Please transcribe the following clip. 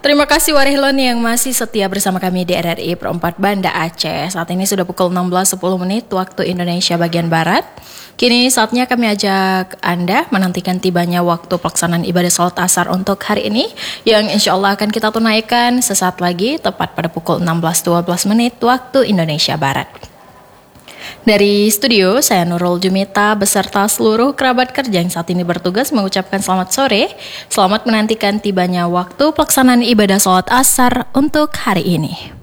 Terima kasih Warihilon yang masih setia bersama kami di RRI Pro 4 Banda Aceh. Saat ini sudah pukul 16.10 waktu Indonesia bagian Barat. Kini saatnya kami ajak Anda menantikan tibanya waktu pelaksanaan ibadah sholat asar untuk hari ini, yang insya Allah akan kita tunaikan sesaat lagi tepat pada pukul 16.12 waktu Indonesia Barat. Dari studio, saya Nurul Jumita beserta seluruh kerabat kerja yang saat ini bertugas mengucapkan selamat sore. Selamat menantikan tibanya waktu pelaksanaan ibadah sholat asar untuk hari ini.